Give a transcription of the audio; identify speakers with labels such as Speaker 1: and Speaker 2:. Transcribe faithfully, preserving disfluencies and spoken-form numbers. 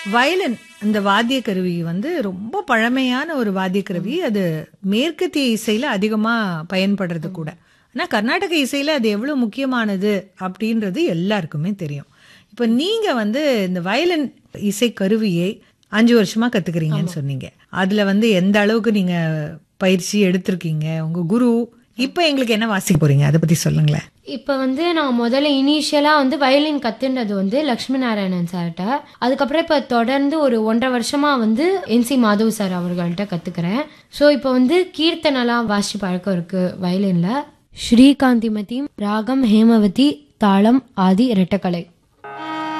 Speaker 1: Violin இந்த வாத்திய கருவி வந்து ரொம்ப பழமையான ஒரு வாத்திய கருவி. அது மேற்கத்திய இசையில அதிகமா பயன்படுறது கூட. ஆனா கர்நாடக இசையில அது எவ்வளவு முக்கியமானது அப்படின்றது எல்லாருக்குமே தெரியும். இப்ப நீங்க வந்து இந்த வயலின் இசை கருவியை அஞ்சு வருஷமா கத்துக்கிறீங்கன்னு சொன்னீங்க. அதுல வந்து எந்த அளவுக்கு நீங்க பயிற்சி எடுத்திருக்கீங்க, உங்க குரு இப்ப எங்களுக்கு என்ன வாசிக்க போறீங்க அதை பத்தி சொல்லுங்களேன்.
Speaker 2: இப்போ வந்து நான் முதல்ல இனிஷியலாக வந்து வயலின் கற்றுன்றது வந்து லக்ஷ்மி நாராயணன் சார்கிட்ட, அதுக்கப்புறம் இப்போ தொடர்ந்து ஒரு ஒன்றரை வருஷமாக வந்து என் சி மாதவ் சார் அவர்கள்ட்ட கற்றுக்கிறேன். ஸோ இப்போ வந்து கீர்த்தனெல்லாம் வாசி பழக்கம் இருக்குது வயலினில். ஸ்ரீகாந்திமதி, ராகம் ஹேமவதி, தாளம், ஆதி, இரட்டக்கலை.